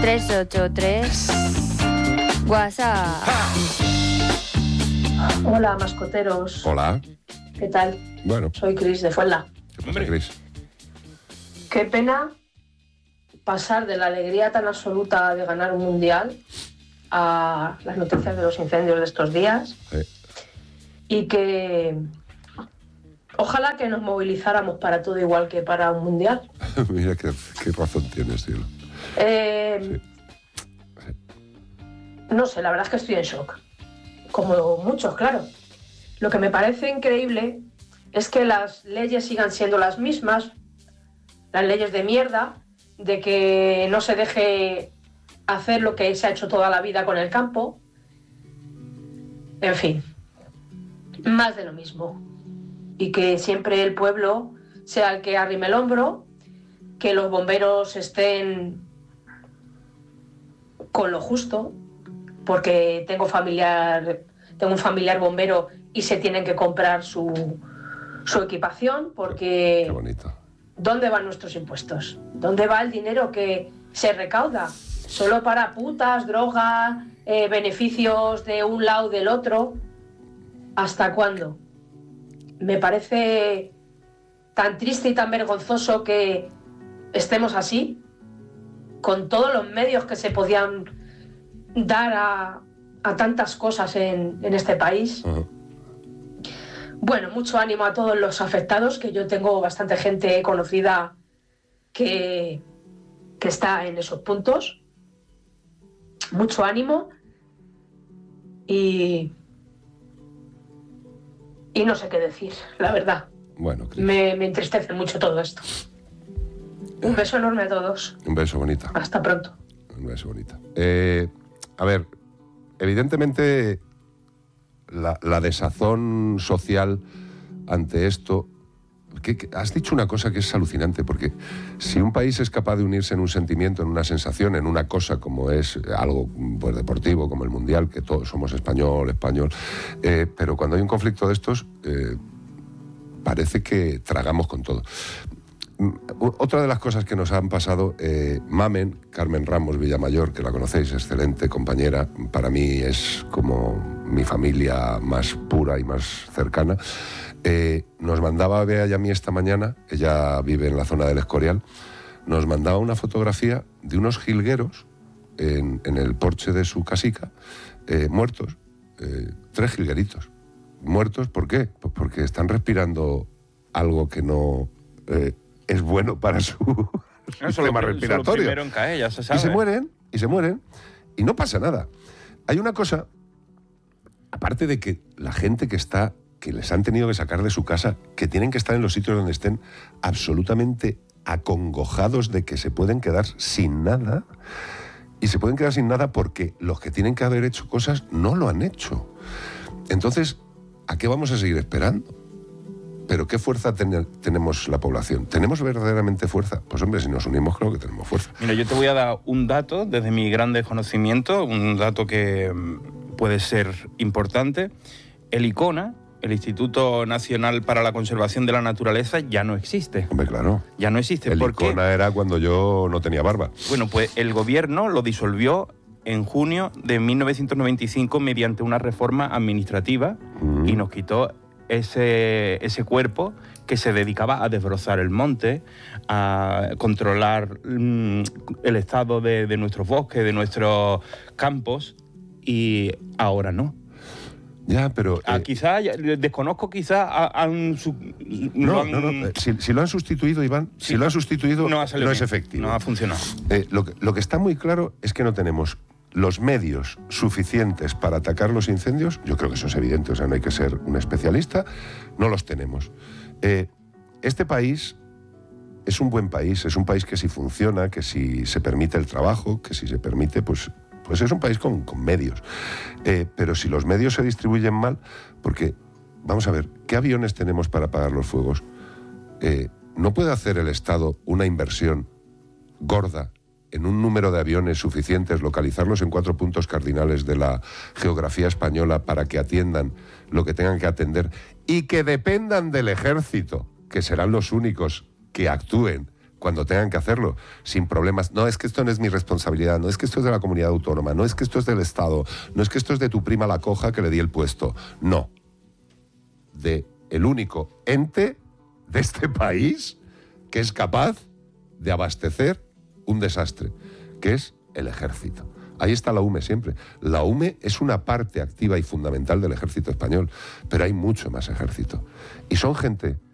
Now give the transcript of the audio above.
383 WhatsApp. Hola, mascoteros. Hola. ¿Qué tal? Bueno. Soy Cris de Fuenla. ¿Qué pasa, Cris? Qué pena pasar de la alegría tan absoluta de ganar un mundial a las noticias de los incendios de estos días. Y que ojalá que nos movilizáramos para todo igual que para un mundial. Mira qué razón tienes, cielo. Sí. No sé, la verdad es que estoy en shock. Como muchos, claro. Lo que me parece increíble es que las leyes sigan siendo las mismas, las leyes de mierda, de que no se deje hacer lo que se ha hecho toda la vida con el campo. En fin, más de lo mismo. Y que siempre el pueblo sea el que arrime el hombro, que los bomberos estén con lo justo, porque tengo un familiar bombero y se tienen que comprar su equipación, porque Qué bonito. ¿Dónde van nuestros impuestos? ¿Dónde va el dinero que se recauda? ¿Solo para putas, drogas, beneficios de un lado o del otro? ¿Hasta cuándo? Me parece tan triste y tan vergonzoso que estemos así, con todos los medios que se podían dar a tantas cosas en este país. Uh-huh. Bueno, mucho ánimo a todos los afectados, que yo tengo bastante gente conocida que está en esos puntos. Mucho ánimo y no sé qué decir, la verdad. Bueno, Cris. Me entristece mucho todo esto. Un beso enorme a todos. Un beso, bonita. Hasta pronto. Un beso, bonita. A ver, evidentemente la desazón social ante esto... Has dicho una cosa que es alucinante, porque si un país es capaz de unirse en un sentimiento, en una sensación, en una cosa como es algo pues, deportivo, como el Mundial, que todos somos español, pero cuando hay un conflicto de estos, parece que tragamos con todo. Otra de las cosas que nos han pasado, Mamen, Carmen Ramos Villamayor, que la conocéis, excelente compañera, para mí es como mi familia más pura y más cercana, nos mandaba a Bea y a mí esta mañana, ella vive en la zona del Escorial, nos mandaba una fotografía de unos jilgueros en el porche de su casica, muertos, 3 jilgueritos, muertos, ¿por qué? Pues porque están respirando algo que no... es bueno para su sistema respiratorio. Primero en caer, ya se sabe. Y se mueren, y no pasa nada. Hay una cosa, aparte de que la gente que les han tenido que sacar de su casa, que tienen que estar en los sitios donde estén absolutamente acongojados de que se pueden quedar sin nada, y se pueden quedar sin nada porque los que tienen que haber hecho cosas no lo han hecho. Entonces, ¿a qué vamos a seguir esperando? ¿Pero qué fuerza tenemos la población? ¿Tenemos verdaderamente fuerza? Pues hombre, si nos unimos creo que tenemos fuerza. Mira, yo te voy a dar un dato desde mi gran desconocimiento, un dato que puede ser importante. El ICONA, el Instituto Nacional para la Conservación de la Naturaleza, ya no existe. Hombre, claro. Ya no existe. El ¿Por qué? ICONA era cuando yo no tenía barba. Bueno, pues el gobierno lo disolvió en junio de 1995 mediante una reforma administrativa y nos quitó ese cuerpo que se dedicaba a desbrozar el monte, a controlar el estado de nuestros bosques, de nuestros campos, y ahora no. Ya, pero... quizá, desconozco, quizá No. Si lo han sustituido, Iván, si lo han sustituido, no es efectivo. No ha funcionado. Lo que está muy claro es que no tenemos los medios suficientes para atacar los incendios. Yo creo que eso es evidente, o sea, no hay que ser un especialista, no los tenemos. Este país es un buen país, es un país que si funciona, que si se permite el trabajo, que si se permite, pues es un país con medios. Pero si los medios se distribuyen mal, porque, vamos a ver, ¿qué aviones tenemos para apagar los fuegos? ¿No puede hacer el Estado una inversión gorda en un número de aviones suficientes, localizarlos en 4 puntos cardinales de la geografía española para que atiendan lo que tengan que atender y que dependan del ejército, que serán los únicos que actúen cuando tengan que hacerlo, sin problemas. No, es que esto no es mi responsabilidad, no es que esto es de la comunidad autónoma, no es que esto es del Estado, no es que esto es de tu prima la coja que le di el puesto. No. De el único ente de este país que es capaz de abastecer un desastre, que es el ejército. Ahí está la UME siempre. La UME es una parte activa y fundamental del ejército español, pero hay mucho más ejército. Y son gente